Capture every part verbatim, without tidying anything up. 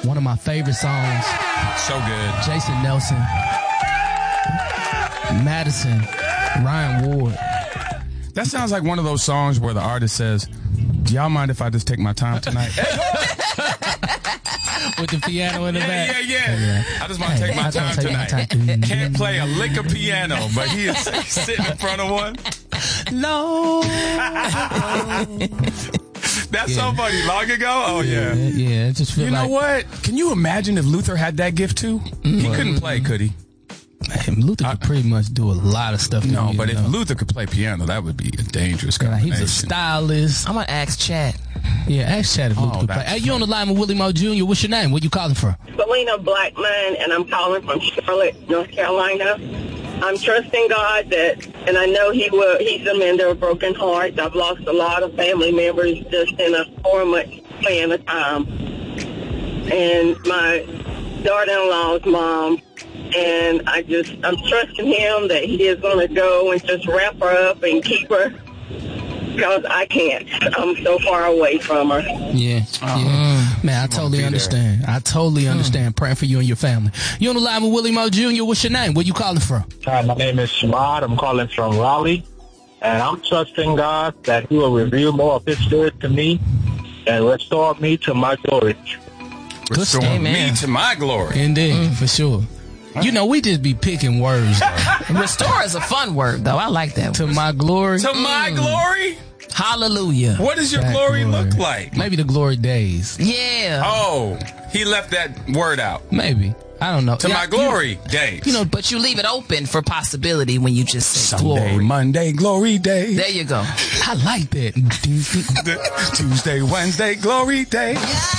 One of my favorite songs. So good. Jason Nelson, Madison, Ryan Ward. That sounds like one of those songs where the artist says, do y'all mind if I just take my time tonight? With the piano in the yeah, back. Yeah, yeah, yeah. I just want to Hey, take my I time take my tonight. time. Can't play a lick of piano, but he is sitting in front of one. No. That's Yeah. so funny. Long ago? Oh, yeah. Yeah, yeah. It just feel You know like, what? Can you imagine if Luther had that gift, too? He couldn't play, could he? Man, Luther could pretty much do a lot of stuff. No, but if know. Luther could play piano, that would be a dangerous Yeah, he combination. was a stylist. I'm going to ask Chad. Yeah, ask Chad if Luther Oh, could play. that's Hey, you on the line with Willie Moe Junior What's your name? Where you calling from? Selena Blackman, and I'm calling from Charlotte, North Carolina. I'm trusting God that, and I know He will. He's a mender of broken hearts. I've lost a lot of family members just in a four-month span of time. And my daughter-in-law's mom, and I just, I'm trusting Him that He is going to go and just wrap her up and keep her, because I can't. I'm so far away from her. Yeah, yeah. Man, I totally be there. understand. I totally understand. Praying for you and your family. You on the line with Willie Moe Junior What's your name? Where you calling from? Hi, my name is Shamad. I'm calling from Raleigh, and I'm trusting God that He will reveal more of His Spirit to me and restore me to my glory. Restore Amen. me to my glory. Indeed, for sure. You know, we just be picking words. though. Restore is a fun word, though. I like that. To my glory. To my glory? Hallelujah. What does your That glory look like? Maybe the glory days. Yeah. Oh, he left that word out. Maybe. I don't know. To Yeah, my glory days. You know, But you leave it open for possibility when you just say Sunday, glory. Monday, glory day. There you go. I like that. Tuesday, Wednesday, glory day.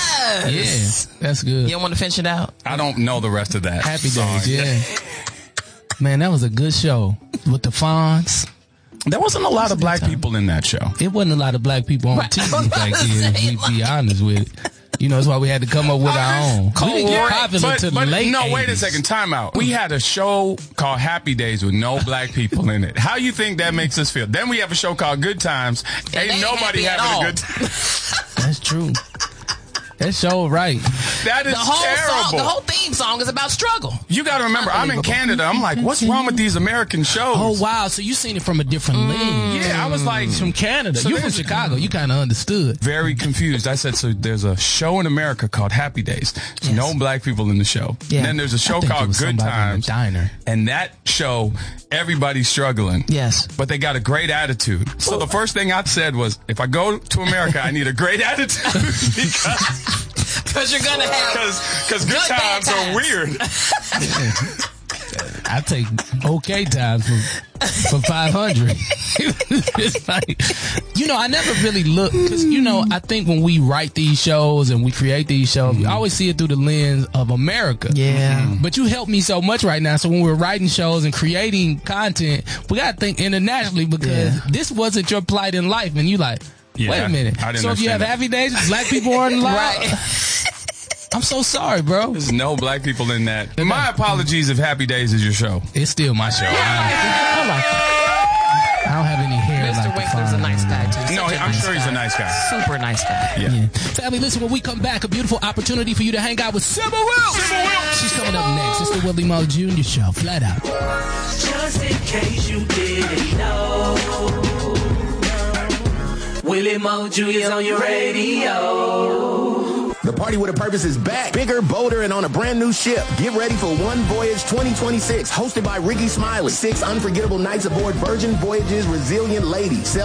Yes. Yeah, that's good. You don't want to finish it out? I don't know the rest of that. Happy song. days, yeah. Man, that was a good show with the Fonz. There wasn't a lot of black people in that show. It wasn't a lot of black people on Right. T I V was back about to then. say, We be honest with it. You know, that's why we had to come up with our own. We didn't get popular but, to the but late no, wait a eighties. second. Time out. We had a show called Happy Days with no black people in it. How you think that makes us feel? Then we have a show called Good Times. And they Ain't ain't nobody happy at having all. a good time. That's true. That's so right. That is The whole terrible. song, the whole theme song is about struggle. You got to remember, I'm in Canada. I'm like, what's wrong with these American shows? Oh, wow. So you seen it from a different lens. Yeah, I was like, From Canada. So you from there's- Chicago. You kind of understood. very confused. I said, so there's a show in America called Happy Days. There's Yes. no black people in the show. Yeah. And then there's a show I think it called was Good somebody in the Times. diner. And that show, everybody's struggling. Yes. But they got a great attitude. So the first thing I said was, if I go to America, I need a great attitude because Because you're going to have... because good, Good, bad times are times. weird. I take okay times for, for five hundred. It's like, you know, I never really look, because, you know, I think when we write these shows and we create these shows, we always see it through the lens of America. Yeah. But you help me so much right now. So when we're writing shows and creating content, we got to think internationally, because Yeah. this wasn't your plight in life. And you like, Yeah, wait a minute. I didn't So if you have understand happy days, black people aren't allowed? Right. I'm so sorry, bro. There's no black people in that. My apologies if Happy Days is your show. It's still my show. I, I like it. I don't have any hair Mister like the Winkler's a Fonz. nice guy, too. No, Such a I'm nice sure he's a nice guy. Super nice guy. Yeah. Yeah. Family, listen, when we come back, a beautiful opportunity for you to hang out with Sybil Wilkes. She's coming up next. It's the Willie Moe Junior Show, flat out. Just in case you didn't know, Willie Moe Junior's on your radio. The Party with a Purpose is back, bigger, bolder, and on a brand new ship. Get ready for One Voyage twenty twenty-six, hosted by Ricky Smiley. Six unforgettable nights aboard Virgin Voyage's Resilient Lady.